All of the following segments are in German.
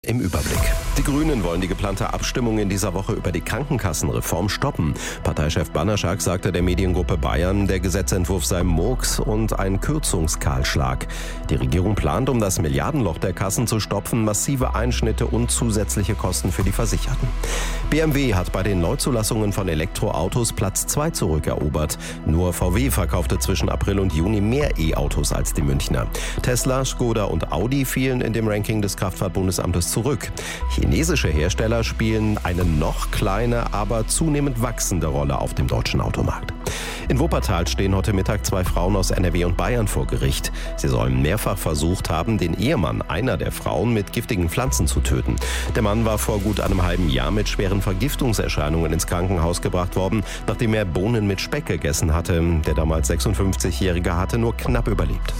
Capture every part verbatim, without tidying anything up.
Im Überblick. Die Grünen wollen die geplante Abstimmung in dieser Woche über die Krankenkassenreform stoppen. Parteichef Banaschak sagte der Mediengruppe Bayern, der Gesetzentwurf sei Murks und ein Kürzungskahlschlag. Die Regierung plant, um das Milliardenloch der Kassen zu stopfen, massive Einschnitte und zusätzliche Kosten für die Versicherten. B M W hat bei den Neuzulassungen von Elektroautos Platz zwei zurückerobert. Nur V W verkaufte zwischen April und Juni mehr E-Autos als die Münchner. Tesla, Skoda und Audi fielen in dem Ranking des Kraftfahrtbundesamtes zurück. Chinesische Hersteller spielen eine noch kleine, aber zunehmend wachsende Rolle auf dem deutschen Automarkt. In Wuppertal stehen heute Mittag zwei Frauen aus N R W und Bayern vor Gericht. Sie sollen mehrfach versucht haben, den Ehemann einer der Frauen mit giftigen Pflanzen zu töten. Der Mann war vor gut einem halben Jahr mit schweren Vergiftungserscheinungen ins Krankenhaus gebracht worden, nachdem er Bohnen mit Speck gegessen hatte. Der damals sechsundfünfzigjährige hatte nur knapp überlebt.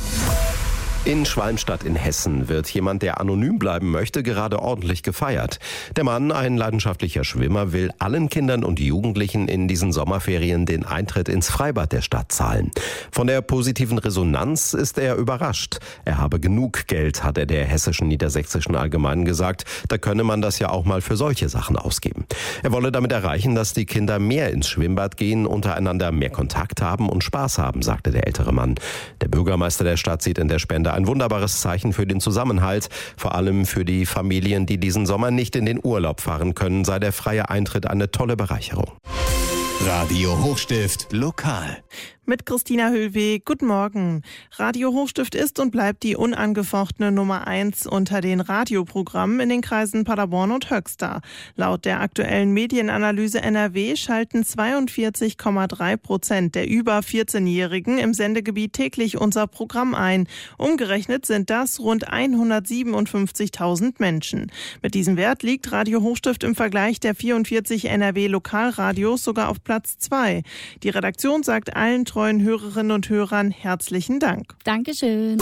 In Schwalmstadt in Hessen wird jemand, der anonym bleiben möchte, gerade ordentlich gefeiert. Der Mann, ein leidenschaftlicher Schwimmer, will allen Kindern und Jugendlichen in diesen Sommerferien den Eintritt ins Freibad der Stadt zahlen. Von der positiven Resonanz ist er überrascht. Er habe genug Geld, hat er der Hessischen Niedersächsischen Allgemeinen gesagt. Da könne man das ja auch mal für solche Sachen ausgeben. Er wolle damit erreichen, dass die Kinder mehr ins Schwimmbad gehen, untereinander mehr Kontakt haben und Spaß haben, sagte der ältere Mann. Der Bürgermeister der Stadt sieht in der Spende ein wunderbares Zeichen für den Zusammenhalt. Vor allem für die Familien, die diesen Sommer nicht in den Urlaub fahren können, sei der freie Eintritt eine tolle Bereicherung. Radio Hochstift Lokal. Mit Christina Höhlweg. Guten Morgen. Radio Hochstift ist und bleibt die unangefochtene Nummer eins unter den Radioprogrammen in den Kreisen Paderborn und Höxter. Laut der aktuellen Medienanalyse N R W schalten zweiundvierzig Komma drei Prozent der über vierzehnjährigen im Sendegebiet täglich unser Programm ein. Umgerechnet sind das rund hundertsiebenundfünfzigtausend Menschen. Mit diesem Wert liegt Radio Hochstift im Vergleich der vierundvierzig N R W-Lokalradios sogar auf Platz zwei. Die Redaktion sagt allen treuen Hörerinnen und Hörern herzlichen Dank. Dankeschön.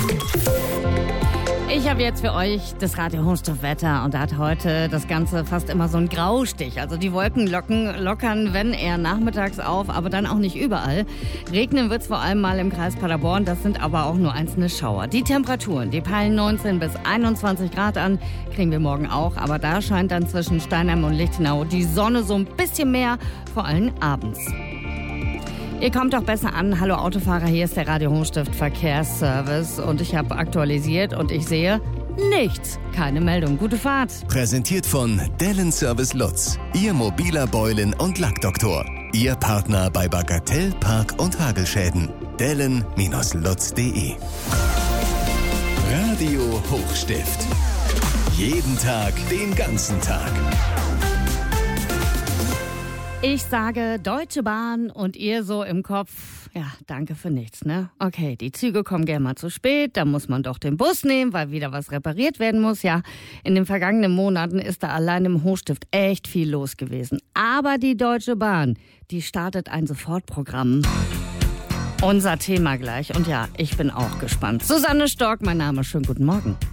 Ich habe jetzt für euch das Radio Hochstift-Wetter und da hat heute das Ganze fast immer so einen Graustich. Also die Wolken locken, lockern, wenn eher nachmittags auf, aber dann auch nicht überall. Regnen wird es vor allem mal im Kreis Paderborn, das sind aber auch nur einzelne Schauer. Die Temperaturen, die peilen neunzehn bis einundzwanzig Grad an, kriegen wir morgen auch, aber da scheint dann zwischen Steinheim und Lichtenau die Sonne so ein bisschen mehr, vor allem abends. Ihr kommt doch besser an. Hallo Autofahrer, hier ist der Radio Hochstift Verkehrsservice und ich habe aktualisiert und ich sehe nichts. Keine Meldung. Gute Fahrt. Präsentiert von Dellen Service Lutz. Ihr mobiler Beulen- und Lackdoktor. Ihr Partner bei Bagatell, Park- und Hagelschäden. Dellen Lutz punkt de. Radio Hochstift. Jeden Tag, den ganzen Tag. Ich sage Deutsche Bahn und ihr so im Kopf, ja, danke für nichts, ne? Okay, die Züge kommen gerne mal zu spät, da muss man doch den Bus nehmen, weil wieder was repariert werden muss. Ja, in den vergangenen Monaten ist da allein im Hochstift echt viel los gewesen. Aber die Deutsche Bahn, die startet ein Sofortprogramm. Unser Thema gleich und ja, ich bin auch gespannt. Susanne Stork, mein Name, schönen guten Morgen.